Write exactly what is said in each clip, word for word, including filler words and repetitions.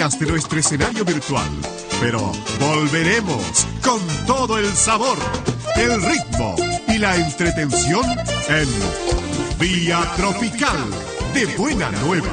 de nuestro escenario virtual, pero volveremos con todo el sabor, el ritmo y la entretención en Vía Tropical de Buena Nueva.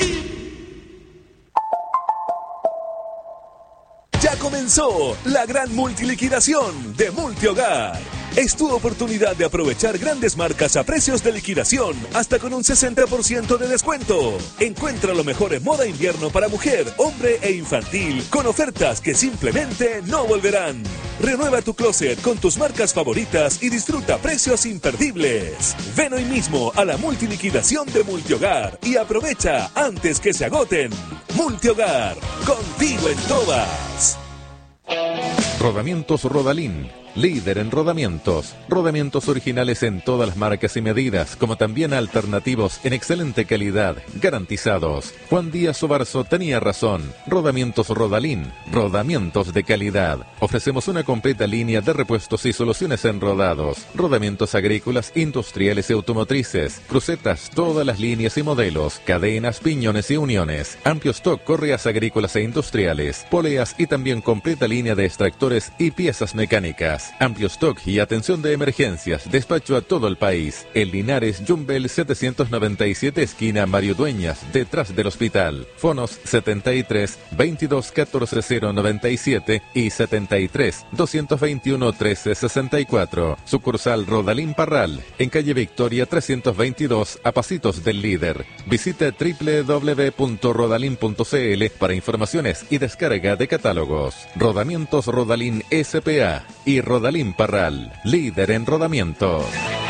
Ya comenzó la gran multiliquidación de Multihogar. Es tu oportunidad de aprovechar grandes marcas a precios de liquidación, hasta con un sesenta por ciento de descuento. Encuentra lo mejor en moda invierno para mujer, hombre e infantil, con ofertas que simplemente no volverán. Renueva tu closet con tus marcas favoritas y disfruta precios imperdibles. Ven hoy mismo a la multiliquidación de Multihogar y aprovecha antes que se agoten. Multihogar, contigo en todas. Rodamientos Rodalín, líder en rodamientos. Rodamientos originales en todas las marcas y medidas, como también alternativos en excelente calidad, garantizados. Juan Díaz Obarzo tenía razón. Rodamientos Rodalín, rodamientos de calidad. Ofrecemos una completa línea de repuestos y soluciones en rodados, rodamientos agrícolas, industriales y automotrices, crucetas, todas las líneas y modelos, cadenas, piñones y uniones, amplio stock, correas agrícolas e industriales, poleas y también completa línea de extractores y piezas mecánicas. Amplio stock y atención de emergencias. Despacho a todo el país. En Linares, Jumbel setecientos noventa y siete, esquina Mario Dueñas, detrás del hospital. Fonos setenta y tres, veintidós, catorce, cero noventa y siete y setenta y tres, doscientos veintiuno, trece, sesenta y cuatro. Sucursal Rodalín Parral, en calle Victoria trescientos veintidós, a pasitos del líder. Visita doble u doble u doble u punto rodalin punto c l para informaciones y descarga de catálogos. Rodamientos Rodalín S P A y Rodalín Parral, líder en rodamiento.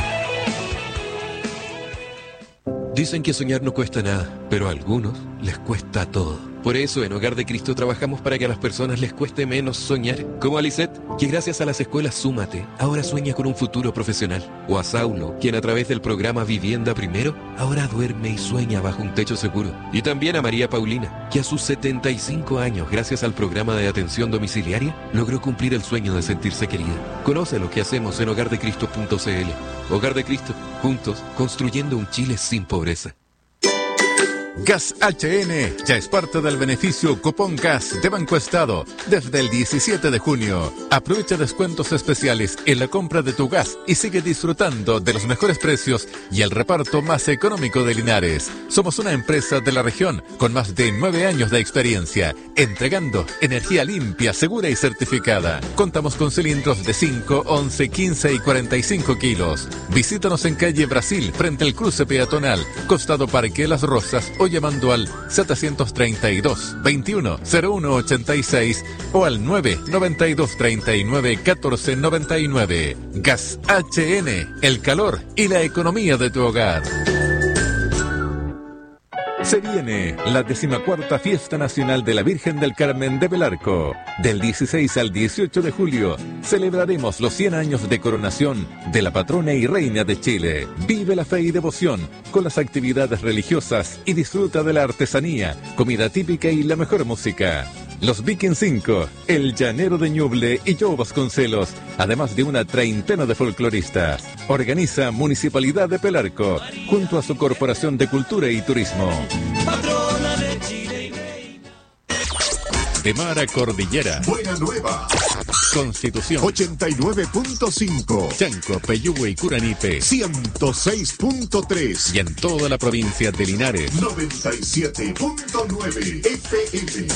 Dicen que soñar no cuesta nada, pero a algunos les cuesta todo. Por eso en Hogar de Cristo trabajamos para que a las personas les cueste menos soñar. Como a Lisette, que gracias a las escuelas Súmate, ahora sueña con un futuro profesional. O a Saulo, quien a través del programa Vivienda Primero, ahora duerme y sueña bajo un techo seguro. Y también a María Paulina, que a sus setenta y cinco años, gracias al programa de atención domiciliaria, logró cumplir el sueño de sentirse querida. Conoce lo que hacemos en hogar de cristo punto c l. Hogar de Cristo, juntos, construyendo un Chile sin pobreza. Gas H N ya es parte del beneficio Cupón Gas de Banco Estado desde el diecisiete de junio. Aprovecha descuentos especiales en la compra de tu gas y sigue disfrutando de los mejores precios y el reparto más económico de Linares. Somos una empresa de la región con más de nueve años de experiencia, entregando energía limpia, segura y certificada. Contamos con cilindros de cinco, once, quince y cuarenta y cinco kilos. Visítanos en calle Brasil, frente al cruce peatonal, costado Parque Las Rosas, o llamando al setecientos treinta y dos, veintiuno, cero uno ochenta y seis o al nueve noventa y dos, treinta y nueve, catorce noventa y nueve. Gas H N, el calor y la economía de tu hogar. Se viene la decimacuarta Fiesta Nacional de la Virgen del Carmen de Belarco. Del dieciséis al dieciocho de julio celebraremos los cien años de coronación de la patrona y reina de Chile. Vive la fe y devoción con las actividades religiosas y disfruta de la artesanía, comida típica y la mejor música. Los Vikings cinco, El Llanero de Ñuble y Joe Vasconcelos, además de una treintena de folcloristas. Organiza Municipalidad de Pelarco, junto a su Corporación de Cultura y Turismo. De mar a cordillera. Buena Nueva. Constitución. ochenta y nueve punto cinco. Chanco, Peyúgue y Curanipe. ciento seis punto tres. Y en toda la provincia de Linares. noventa y siete punto nueve F M.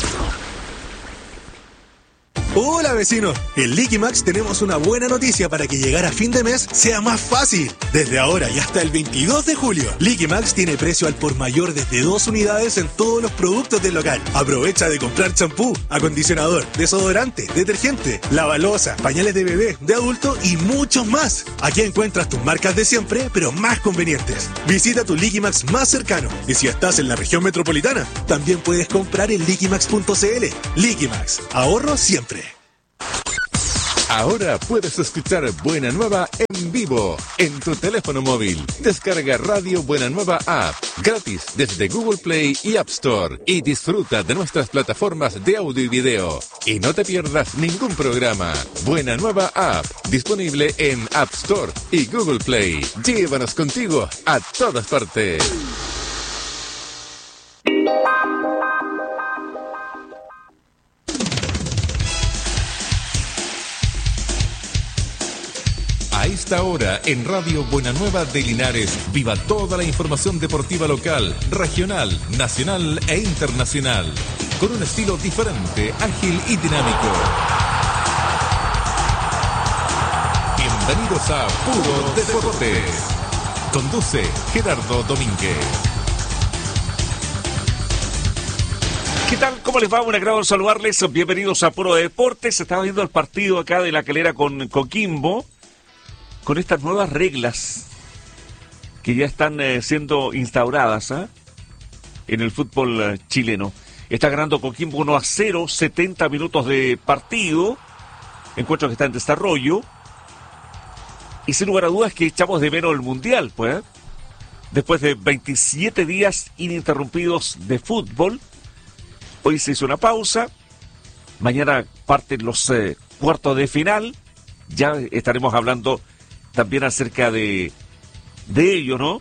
Hola vecinos, en Liquimax tenemos una buena noticia para que llegar a fin de mes sea más fácil. Desde ahora y hasta el veintidós de julio, Liquimax tiene precio al por mayor desde dos unidades en todos los productos del local. Aprovecha de comprar champú, acondicionador, desodorante, detergente, lavalosa, pañales de bebé, de adulto y muchos más. Aquí encuentras tus marcas de siempre, pero más convenientes. Visita tu Liquimax más cercano y si estás en la región metropolitana, también puedes comprar en liquimax punto c l. Liquimax, ahorro siempre. Ahora puedes escuchar Buena Nueva en vivo en tu teléfono móvil. Descarga Radio Buena Nueva App gratis desde Google Play y App Store y disfruta de nuestras plataformas de audio y video. Y no te pierdas ningún programa. Buena Nueva App, disponible en App Store y Google Play. Llévanos contigo a todas partes. esta hora en Radio Buena Nueva de Linares, viva toda la información deportiva local, regional, nacional e internacional, con un estilo diferente, ágil y dinámico. Bienvenidos a Puro Deportes. Conduce Gerardo Domínguez. ¿Qué tal? ¿Cómo les va? Un agrado saludarles. Bienvenidos a Puro Deportes. Se estaba viendo el partido acá de La Calera con Coquimbo, con estas nuevas reglas que ya están eh, siendo instauradas ¿eh? en el fútbol eh, chileno. Está ganando Coquimbo uno a cero, setenta minutos de partido. Encuentro que está en desarrollo. Y sin lugar a dudas que echamos de menos el Mundial, pues. Después de veintisiete días ininterrumpidos de fútbol. Hoy se hizo una pausa, mañana parten los eh, cuartos de final, ya estaremos hablando también acerca de, de ello, ¿no?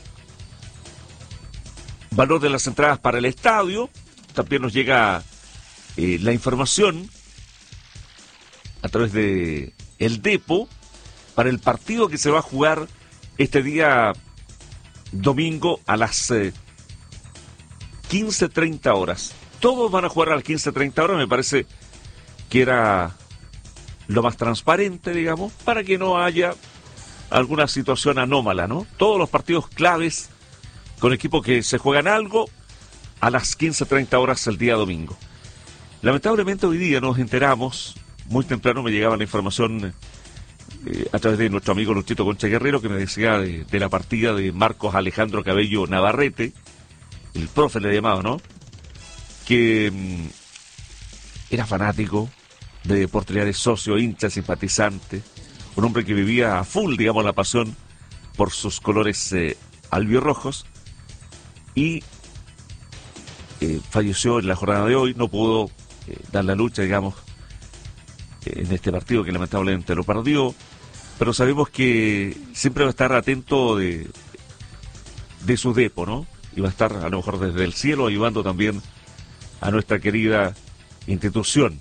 Valor de las entradas para el estadio, también nos llega eh, la información a través de el Depo para el partido que se va a jugar este día domingo a las eh, quince treinta horas. Todos van a jugar a las quince treinta horas, me parece que era lo más transparente, digamos, para que no haya alguna situación anómala, ¿no? Todos los partidos claves con equipos que se juegan algo a las quince treinta horas el día domingo. Lamentablemente hoy día nos enteramos, muy temprano me llegaba la información eh, a través de nuestro amigo Luchito Concha Guerrero, que me decía de, de la partida de Marcos Alejandro Cabello Navarrete, el profe le llamaba, ¿no? Que mmm, era fanático de Deportes Linares, socio, hincha, simpatizante, un hombre que vivía a full, digamos, la pasión por sus colores eh, albirrojos, y eh, falleció en la jornada de hoy. No pudo eh, dar la lucha, digamos, eh, en este partido que lamentablemente lo perdió, pero sabemos que siempre va a estar atento de, de su depo, ¿no? Y va a estar a lo mejor desde el cielo ayudando también a nuestra querida institución.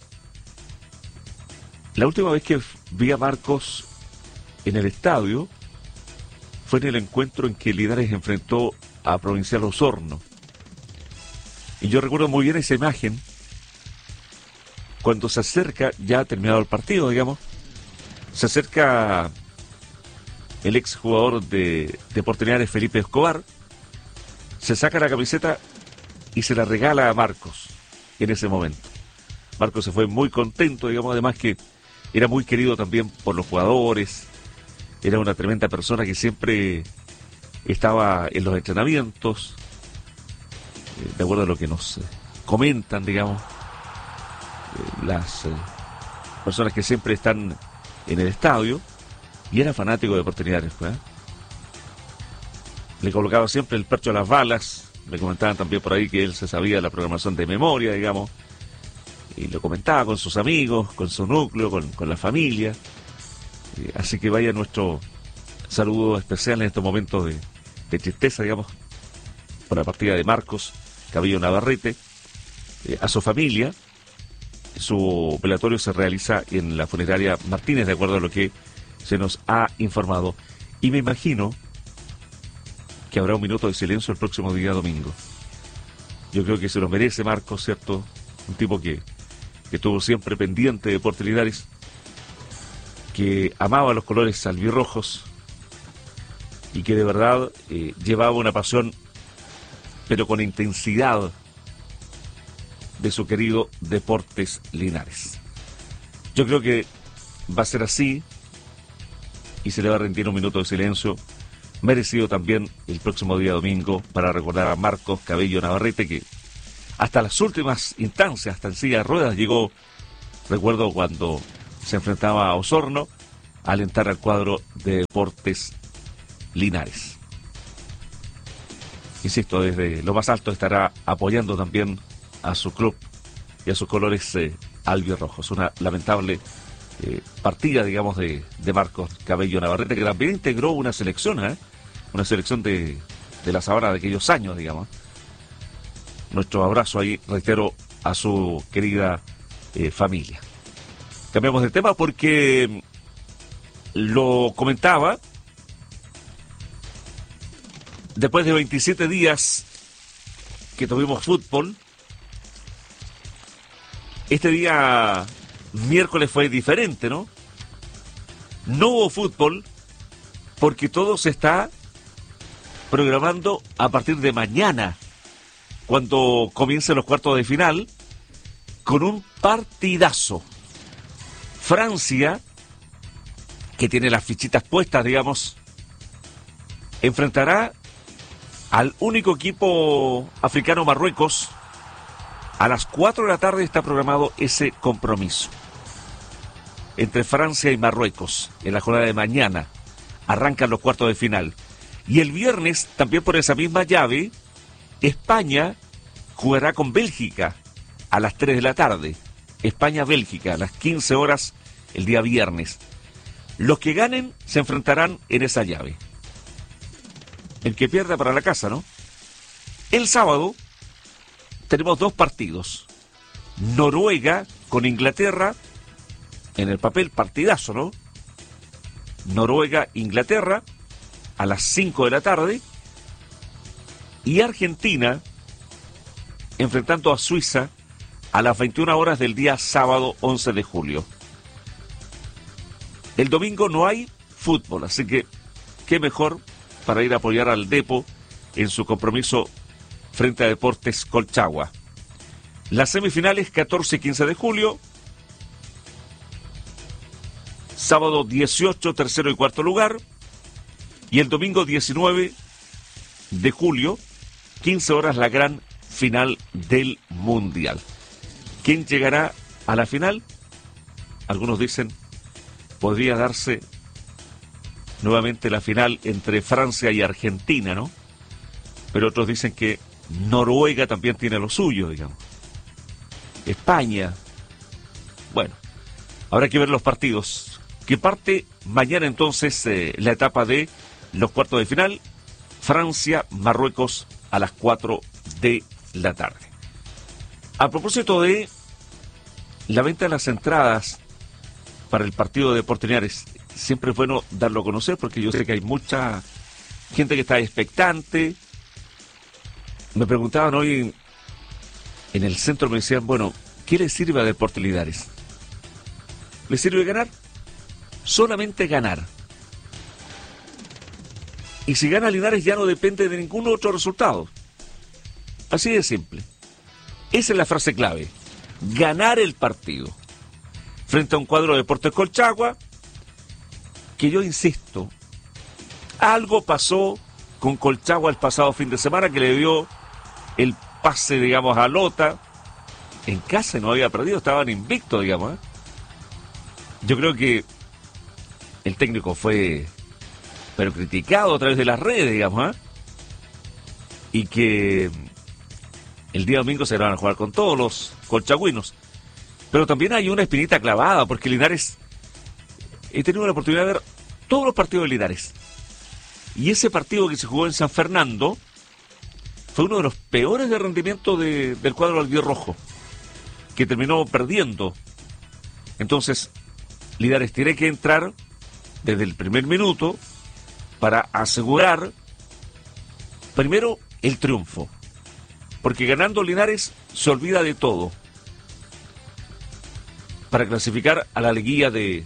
La última vez que vi a Marcos en el estadio fue en el encuentro en que Linares enfrentó a Provincial Osorno. Y yo recuerdo muy bien esa imagen, cuando se acerca, ya ha terminado el partido, digamos, se acerca el ex jugador de Deportes Linares, Felipe Escobar, se saca la camiseta y se la regala a Marcos en ese momento. Marcos se fue muy contento, digamos, además que era muy querido también por los jugadores, era una tremenda persona que siempre estaba en los entrenamientos, eh, de acuerdo a lo que nos eh, comentan, digamos, eh, las eh, personas que siempre están en el estadio, y era fanático de Deportes Linares, pues, ¿eh? Le colocaba siempre el percho a las balas. Me comentaban también por ahí que él se sabía la programación de memoria, digamos, y lo comentaba con sus amigos, con su núcleo, con, con la familia. Eh, así que vaya nuestro saludo especial en estos momentos de, de tristeza, digamos, por la partida de Marcos Cabello Navarrete, eh, a su familia. Su velatorio se realiza en la funeraria Martínez, de acuerdo a lo que se nos ha informado. Y me imagino que habrá un minuto de silencio el próximo día domingo. Yo creo que se lo merece Marcos, ¿cierto? Un tipo que, que estuvo siempre pendiente de Deportes Linares, que amaba los colores albirrojos y que de verdad eh, llevaba una pasión, pero con intensidad, de su querido Deportes Linares. Yo creo que va a ser así y se le va a rendir un minuto de silencio merecido también el próximo día domingo para recordar a Marcos Cabello Navarrete, que hasta las últimas instancias, hasta en silla de ruedas llegó. Recuerdo cuando se enfrentaba a Osorno a alentar al cuadro de Deportes Linares. Insisto, desde lo más alto estará apoyando también a su club y a sus colores eh, albirrojos. Una lamentable eh, partida, digamos, de, de Marcos Cabello Navarrete, que también integró una selección, ¿eh? una selección de, de la sabana de aquellos años, digamos. Nuestro abrazo ahí, reitero, a su querida eh, familia. Cambiamos de tema porque lo comentaba, después de veintisiete días que tuvimos fútbol, este día miércoles fue diferente, ¿no? No hubo fútbol porque todo se está programando a partir de mañana, cuando comiencen los cuartos de final, con un partidazo. Francia, que tiene las fichitas puestas, digamos, enfrentará al único equipo africano, Marruecos. A las cuatro de la tarde está programado ese compromiso entre Francia y Marruecos. En la jornada de mañana arrancan los cuartos de final. Y el viernes, también por esa misma llave, España jugará con Bélgica a las tres de la tarde. España-Bélgica a las quince horas el día viernes. Los que ganen se enfrentarán en esa llave. El que pierda para la casa, ¿no? El sábado tenemos dos partidos. Noruega con Inglaterra, en el papel partidazo, ¿no? Noruega-Inglaterra a las cinco de la tarde. Y Argentina enfrentando a Suiza a las veintiuna horas del día sábado once de julio. El domingo no hay fútbol, así que qué mejor para ir a apoyar al Depo en su compromiso frente a Deportes Colchagua. Las semifinales catorce y quince de julio. Sábado dieciocho, tercero y cuarto lugar. Y el domingo diecinueve de julio, quince horas, la gran final del Mundial. ¿Quién llegará a la final? Algunos dicen, podría darse nuevamente la final entre Francia y Argentina, ¿no? Pero otros dicen que Noruega también tiene lo suyo, digamos. España. Bueno, habrá que ver los partidos. Que parte mañana entonces eh, la etapa de los cuartos de final. Francia, Marruecos a las cuatro de la tarde. A propósito de la venta de las entradas para el partido de Deportes Linares, siempre es bueno darlo a conocer porque yo sé que hay mucha gente que está expectante. Me preguntaban hoy en el centro, me decían, bueno, ¿qué le sirve a Deportes Linares? ¿Le sirve ganar? Solamente ganar. Y si gana Linares ya no depende de ningún otro resultado. Así de simple. Esa es la frase clave. Ganar el partido. Frente a un cuadro de Deportes Colchagua, que yo insisto, algo pasó con Colchagua el pasado fin de semana que le dio el pase, digamos, a Lota. En casa no había perdido, estaban invictos, digamos. ¿eh? Yo creo que el técnico fue, pero criticado a través de las redes, digamos, ¿eh? y que el día domingo se van a jugar con todos los colchagüinos. Pero también hay una espinita clavada, porque Linares, he tenido la oportunidad de ver todos los partidos de Linares. Y ese partido que se jugó en San Fernando fue uno de los peores de rendimiento de, del cuadro albirrojo, que terminó perdiendo. Entonces, Linares tiene que entrar desde el primer minuto para asegurar primero el triunfo, porque ganando Linares se olvida de todo para clasificar a la liguilla de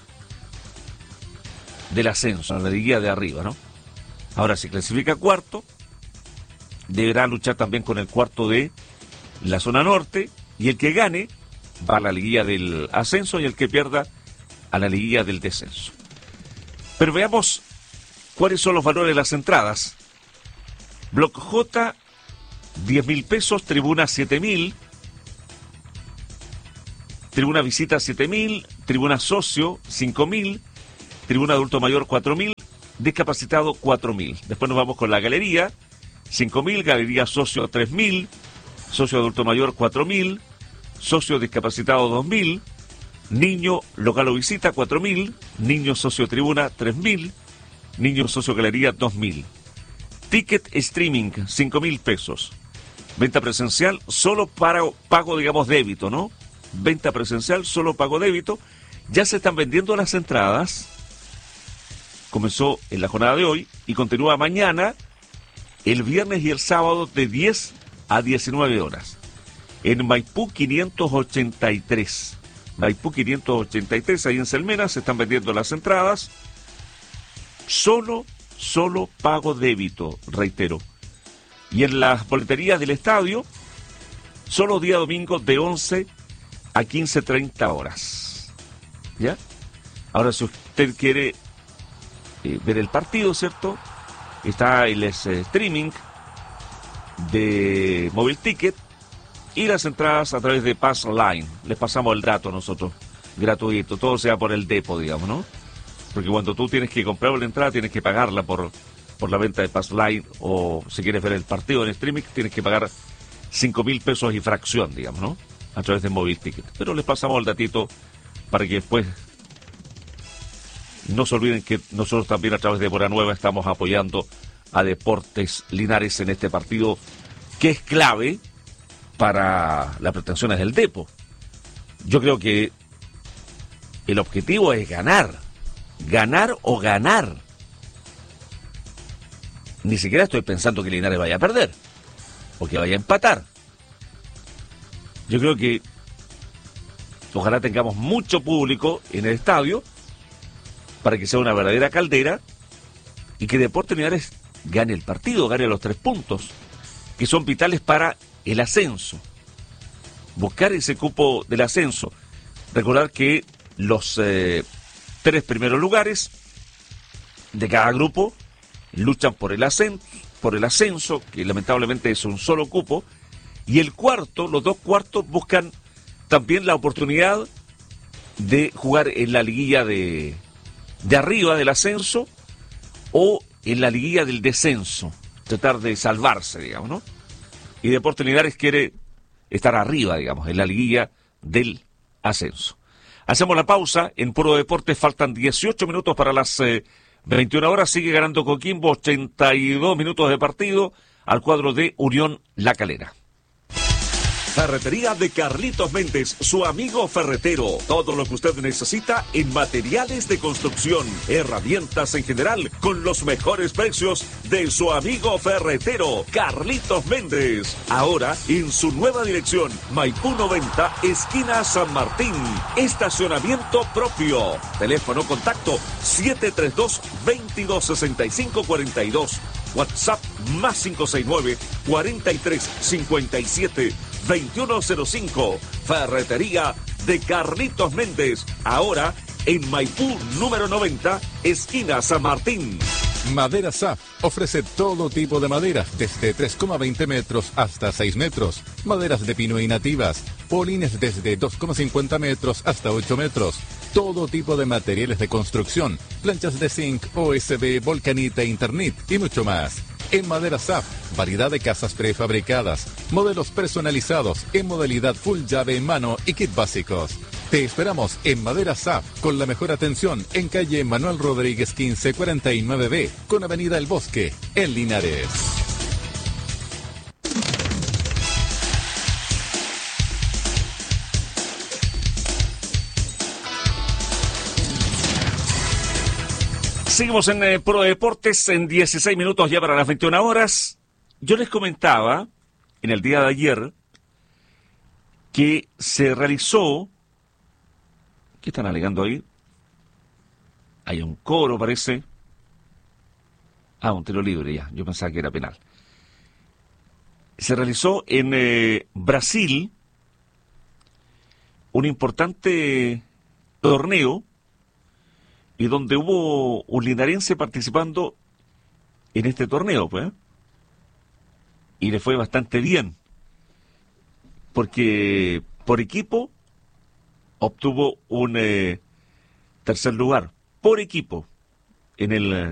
del ascenso, a la liguilla de arriba, ¿no? Ahora, si clasifica cuarto, deberá luchar también con el cuarto de la zona norte, y el que gane va a la liguilla del ascenso y el que pierda a la liguilla del descenso. Pero veamos cuáles son los valores de las entradas. Block J, diez mil pesos, tribuna siete mil, tribuna visita siete mil, tribuna socio cinco mil, tribuna adulto mayor cuatro mil, discapacitado cuatro mil. Después nos vamos con la galería, cinco mil, galería socio tres mil, socio adulto mayor cuatro mil, socio discapacitado dos mil, niño local o visita cuatro mil, niño socio tribuna tres mil, niño socio galería dos mil. Ticket streaming cinco mil pesos. Venta presencial solo para pago, digamos, débito, ¿no? Venta presencial solo pago débito. Ya se están vendiendo las entradas comenzó en la jornada de hoy y continúa mañana, el viernes y el sábado de diez a diecinueve horas. En Maipú quinientos ochenta y tres. Maipú quinientos ochenta y tres, ahí en Selmena, se están vendiendo las entradas. Solo, solo pago débito, reitero. Y en las boleterías del estadio, solo día domingo de once a quince treinta horas. ¿Ya? Ahora, si usted quiere eh, ver el partido, ¿cierto? Está el eh, streaming de Móvil Ticket y las entradas a través de Pass Line. Les pasamos el dato nosotros, gratuito, todo sea por el depo, digamos, ¿no? Porque cuando tú tienes que comprar la entrada, tienes que pagarla por, por la venta de Pass Line, o si quieres ver el partido en streaming, tienes que pagar cinco mil pesos y fracción, digamos, ¿no? A través de Móvil Ticket. Pero les pasamos el datito para que después no se olviden que nosotros también a través de Bora Nueva estamos apoyando a Deportes Linares en este partido que es clave para las pretensiones del Depo. Yo creo que el objetivo es ganar, ganar o ganar. Ni siquiera estoy pensando que Linares vaya a perder o que vaya a empatar. Yo creo que ojalá tengamos mucho público en el estadio para que sea una verdadera caldera y que Deportes Linares gane el partido, gane los tres puntos, que son vitales para el ascenso. Buscar ese cupo del ascenso. Recordar que los eh, tres primeros lugares de cada grupo luchan por el ascenso, por el ascenso, que lamentablemente es un solo cupo, y el cuarto, los dos cuartos buscan también la oportunidad de jugar en la liguilla de, de arriba del ascenso o en la liguilla del descenso, tratar de salvarse, digamos, ¿no? Y Deportes Linares quiere estar arriba, digamos, en la liguilla del ascenso. Hacemos la pausa en Puro Deportes, faltan dieciocho minutos para las eh, veintiuna horas, sigue ganando Coquimbo, ochenta y dos minutos de partido al cuadro de Unión La Calera. Ferretería de Carlitos Méndez, su amigo ferretero. Todo lo que usted necesita en materiales de construcción, herramientas en general, con los mejores precios de su amigo ferretero, Carlitos Méndez. Ahora en su nueva dirección, Maipú noventa, esquina San Martín. Estacionamiento propio. Teléfono contacto siete tres dos, veintidós sesenta y cinco cuarenta y dos. WhatsApp más cinco seis nueve, cuarenta y tres cincuenta y siete, veintiuno cero cinco. Ferretería de Carlitos Méndez. Ahora en Maipú número noventa, esquina San Martín. Madera S A F ofrece todo tipo de maderas, desde tres coma veinte metros hasta seis metros. Maderas de pino y nativas. Polines desde dos coma cincuenta metros hasta ocho metros. Todo tipo de materiales de construcción. Planchas de zinc, O S B, volcanita, Internet y mucho más. En Madera S A F, variedad de casas prefabricadas, modelos personalizados en modalidad full llave en mano y kit básicos. Te esperamos en Madera S A F con la mejor atención en calle Manuel Rodríguez quince cuarenta y nueve B con avenida El Bosque en Linares. Seguimos en eh, Pro Deportes en dieciséis minutos ya para las veintiuna horas. Yo les comentaba en el día de ayer que se realizó... ¿Qué están alegando ahí? Hay un coro, parece. Ah, un tiro libre ya. Yo pensaba que era penal. Se realizó en eh, Brasil un importante torneo y donde hubo un linarense participando en este torneo, pues. Y le fue bastante bien. Porque por equipo obtuvo un eh, tercer lugar. Por equipo en el